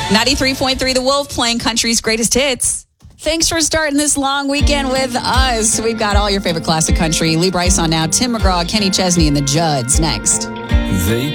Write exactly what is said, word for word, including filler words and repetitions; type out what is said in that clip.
ninety-three point three The Wolf, playing country's greatest hits. Thanks for starting this long weekend with us. We've got all your favorite classic country. Lee Bryce on now, Tim McGraw, Kenny Chesney, and the Judds next. They